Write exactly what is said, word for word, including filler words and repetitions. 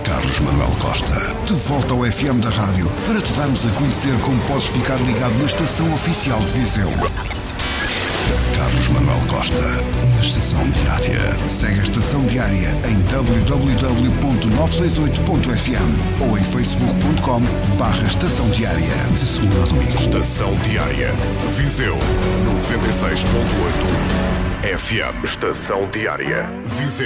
Carlos Manuel Costa. De volta ao F M da rádio para te darmos a conhecer como podes ficar ligado na estação oficial de Viseu. Carlos Manuel Costa, na Estação Diária. Segue a Estação Diária em w w w ponto novecentos e sessenta e oito ponto f m ou em facebook ponto com barra Estação Diária. De segunda a domingo. Estação Diária. Viseu noventa e seis ponto oito F M. Estação Diária. Viseu.